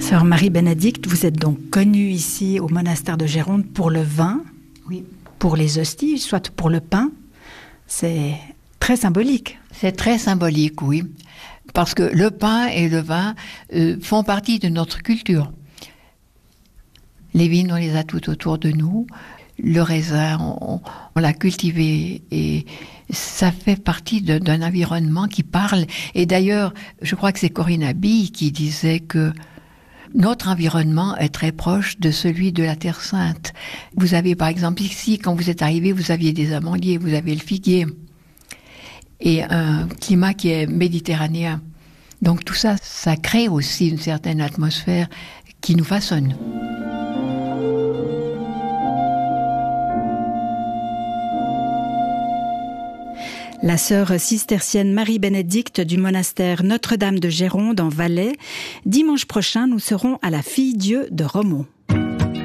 Sœur Marie-Bénédicte, vous êtes donc connue ici au monastère de Géronde pour le vin, Oui. pour les hosties, soit pour le pain. C'est très symbolique. C'est très symbolique, oui. Parce que le pain et le vin font partie de notre culture. Les vignes, on les a tout autour de nous. Le raisin, on l'a cultivé et ça fait partie d'un environnement qui parle. Et d'ailleurs, je crois que c'est Corinne Abille qui disait que notre environnement est très proche de celui de la Terre Sainte. Vous avez par exemple ici, quand vous êtes arrivé, vous aviez des amandiers, vous avez le figuier. Et un climat qui est méditerranéen. Donc tout ça, ça crée aussi une certaine atmosphère qui nous façonne. La sœur cistercienne Marie-Bénédicte du monastère Notre-Dame de Géronde en Valais. Dimanche prochain, nous serons à la Fille-Dieu de Romont.